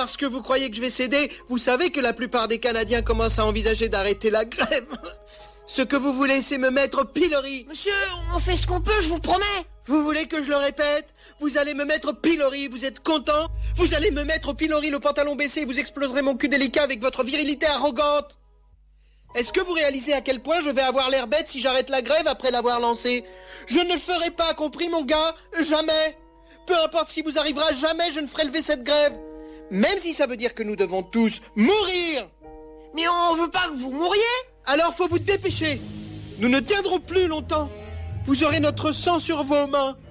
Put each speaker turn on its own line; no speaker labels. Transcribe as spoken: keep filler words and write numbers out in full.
parce que vous croyez que je vais céder. Vous savez que la plupart des Canadiens commencent à envisager d'arrêter la grève. Ce que vous voulez, c'est me mettre au pilori.
Monsieur, on fait ce qu'on peut, je vous promets.
Vous voulez que je le répète? Vous allez me mettre au pilori, vous êtes content? Vous allez me mettre au pilori, le pantalon baissé, vous exploserez mon cul délicat avec votre virilité arrogante. Est-ce que vous réalisez à quel point je vais avoir l'air bête si j'arrête la grève après l'avoir lancée? Je ne le ferai pas, compris mon gars? Jamais. Peu importe ce qui vous arrivera, jamais je ne ferai lever cette grève. Même si ça veut dire que nous devons tous mourir.
Mais on veut pas que vous mouriez.
Alors faut vous dépêcher. Nous ne tiendrons plus longtemps. Vous aurez notre sang sur vos mains.